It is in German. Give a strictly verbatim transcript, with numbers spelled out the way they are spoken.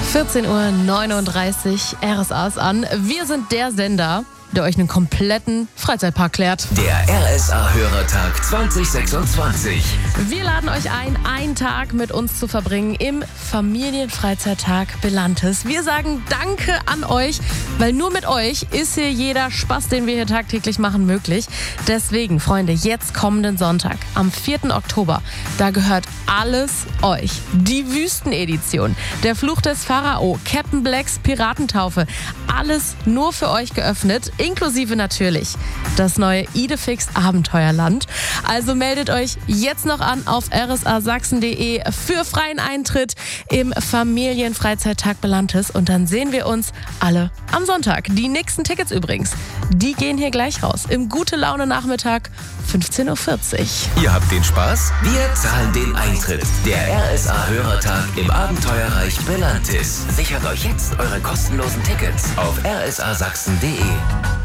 vierzehn Uhr neununddreißig, R S A ist an. Wir sind der Sender, der euch einen kompletten Freizeitpark klärt. Der R S A-Hörertag zwanzig sechsundzwanzig. Wir laden euch ein, einen Tag mit uns zu verbringen im Familienfreizeittag Belantes. Wir sagen Danke an euch, weil nur mit euch ist hier jeder Spaß, den wir hier tagtäglich machen, möglich. Deswegen, Freunde, jetzt kommenden Sonntag, am vierten Oktober, da gehört alles euch. Die Wüstenedition, der Fluch des Pharao, Captain Blacks Piratentaufe, alles nur für euch geöffnet, inklusive natürlich das neue Idefix Abenteuerland. Also meldet euch jetzt noch an auf r s a sachsen punkt d e für freien Eintritt im Familienfreizeittag Belantes und dann sehen wir uns alle am Sonntag. Die nächsten Tickets übrigens, die gehen hier gleich raus im Gute-Laune-Nachmittag fünfzehn Uhr vierzig. Ihr habt den Spaß? Wir zahlen den Eintritt. Der R S A-Hörertag im Abenteuerreich Belantes. Sichert euch jetzt eure kostenlosen Tickets auf r s a sachsen punkt d e.